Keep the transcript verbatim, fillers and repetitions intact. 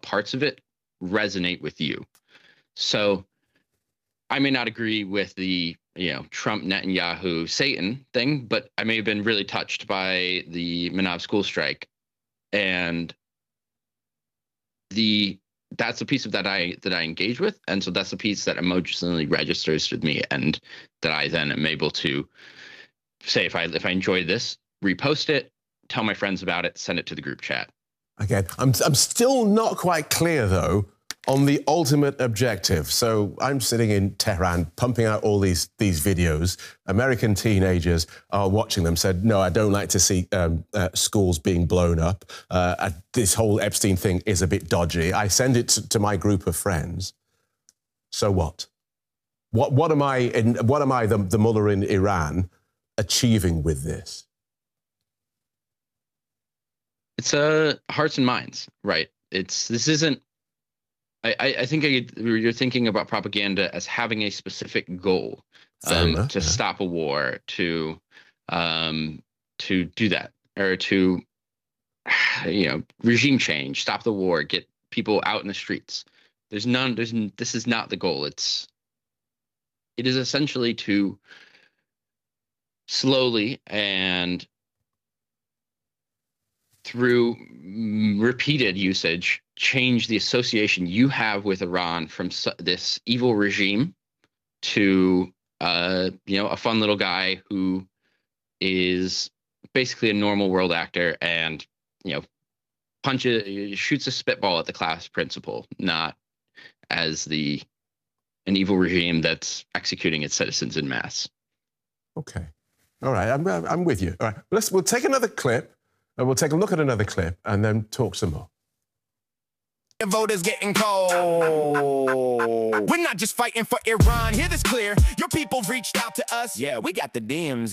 parts of it resonate with you. So I may not agree with the, you know, Trump, Netanyahu, Satan thing, but I may have been really touched by the Manav school strike. And the that's a piece of that I that I engage with. And so that's a piece that emotionally registers with me, and that I then am able to say, if I if I enjoy this, repost it, tell my friends about it, send it to the group chat. Again, I'm, I'm still not quite clear, though, on the ultimate objective. So I'm sitting in Tehran pumping out all these these videos. American teenagers are watching them, said, no, I don't like to see um, uh, schools being blown up. Uh, I, this whole Epstein thing is a bit dodgy. I send it to, to my group of friends. So what? What, what am I, in, what am I, the, the mullah in Iran, achieving with this? It's uh, hearts and minds, right? It's this isn't. I I think I, you're thinking about propaganda as having a specific goal, um, enough, to yeah. stop a war, to um, to do that, or to, you know, regime change, stop the war, get people out in the streets. There's none. There's this is not the goal. It's it is essentially to slowly and through repeated usage, change the association you have with Iran from this evil regime to, uh, you know, a fun little guy who is basically a normal world actor and, you know, punches, shoots a spitball at the class principal, not as the an evil regime that's executing its citizens en masse. Okay. All right. I'm, I'm with you. All right. Let's, we'll take another clip. And we'll take a look at another clip and then talk some more. The voters getting cold. We're not just fighting for Iran. Hear this clear. Your people reached out to us. Yeah, we got the D Ms.